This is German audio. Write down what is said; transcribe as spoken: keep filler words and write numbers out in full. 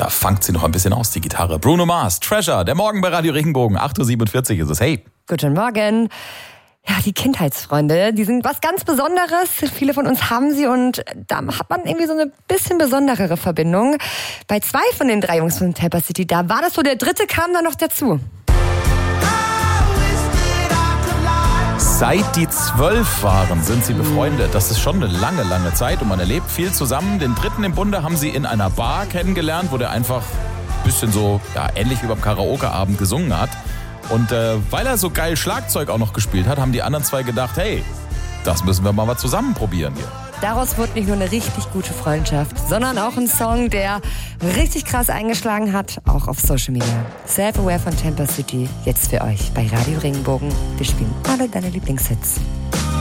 Da fangt sie noch ein bisschen aus, die Gitarre. Bruno Mars, Treasure, der Morgen bei Radio Regenbogen. acht Uhr siebenundvierzig ist es. Hey. Guten Morgen. Ja, die Kindheitsfreunde, die sind was ganz Besonderes. Viele von uns haben sie und da hat man irgendwie so eine bisschen besonderere Verbindung. Bei zwei von den drei Jungs von Tampa City, da war das so, der dritte kam dann noch dazu. Seit die zwölf waren, sind sie befreundet. Das ist schon eine lange, lange Zeit und man erlebt viel zusammen. Den dritten im Bunde haben sie in einer Bar kennengelernt, wo der einfach ein bisschen so, ja, ähnlich wie beim Karaoke-Abend gesungen hat. Und äh, weil er so geil Schlagzeug auch noch gespielt hat, haben die anderen zwei gedacht, hey, das müssen wir mal was zusammen probieren hier. Daraus wurde nicht nur eine richtig gute Freundschaft, sondern auch ein Song, der richtig krass eingeschlagen hat, auch auf Social Media. Self-Aware von Tampa City, jetzt für euch bei Radio Regenbogen. Wir spielen alle deine Lieblingshits.